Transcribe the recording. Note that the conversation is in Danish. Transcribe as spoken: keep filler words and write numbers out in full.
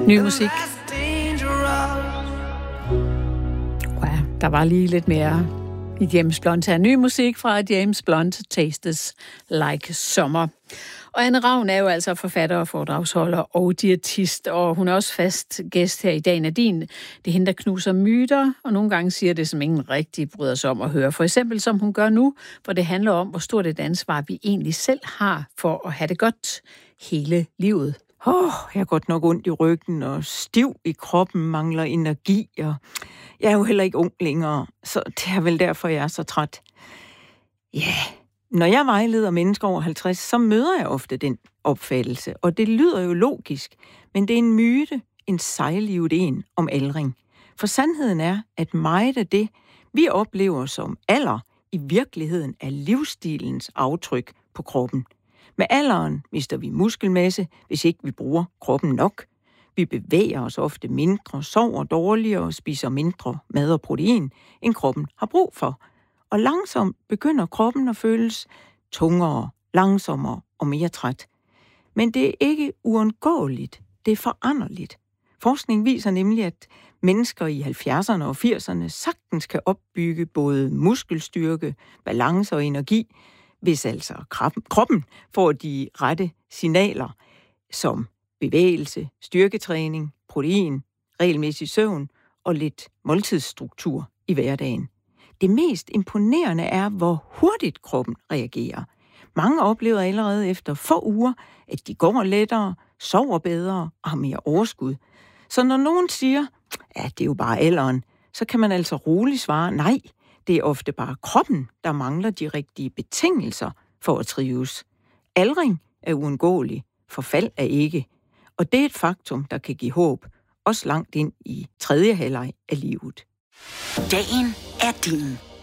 Ny musik. Ja, der var lige lidt mere i James Blunt her. Ny musik fra James Blunt, Tastes Like Summer. Og Anne Ravn er jo altså forfatter og foredragsholder og diætist, og hun er også fast gæst her i dag. Nadine, det er hende, der knuser myter, og nogle gange siger det, som ingen rigtig bryder sig om at høre. For eksempel som hun gør nu, hvor det handler om, hvor stort et ansvar vi egentlig selv har for at have det godt hele livet. Åh, oh, jeg har godt nok ondt i ryggen og stiv i kroppen, mangler energi, og jeg er jo heller ikke ung længere, så det er vel derfor, jeg er så træt. Ja, yeah. Når jeg vejleder mennesker over halvtreds, så møder jeg ofte den opfattelse, og det lyder jo logisk, men det er en myte, en sejlivet en om aldring. For sandheden er, at meget af det, vi oplever som alder, i virkeligheden er livsstilens aftryk på kroppen. Med alderen mister vi muskelmasse, hvis ikke vi bruger kroppen nok. Vi bevæger os ofte mindre, sover dårligere og spiser mindre mad og protein, end kroppen har brug for. Og langsomt begynder kroppen at føles tungere, langsommere og mere træt. Men det er ikke uundgåeligt, det er foranderligt. Forskning viser nemlig, at mennesker i halvfjerdserne og firserne sagtens kan opbygge både muskelstyrke, balance og energi, hvis altså kroppen får de rette signaler som bevægelse, styrketræning, protein, regelmæssig søvn og lidt måltidsstruktur i hverdagen. Det mest imponerende er, hvor hurtigt kroppen reagerer. Mange oplever allerede efter få uger, at de går lettere, sover bedre og har mere overskud. Så når nogen siger, at det er jo bare alderen, så kan man altså roligt svare, nej, det er ofte bare kroppen, der mangler de rigtige betingelser for at trives. Aldring er uundgåelig, forfald er ikke. Og det er et faktum, der kan give håb, også langt ind i tredje halvleg af livet. Dagen er din.